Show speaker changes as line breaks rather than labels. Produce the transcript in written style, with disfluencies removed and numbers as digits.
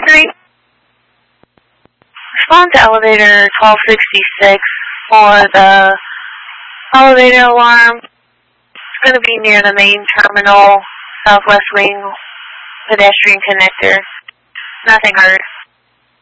Street. Respond to elevator 1266 for the elevator alarm. It's going to be near the main terminal, southwest wing, pedestrian connector. Nothing heard.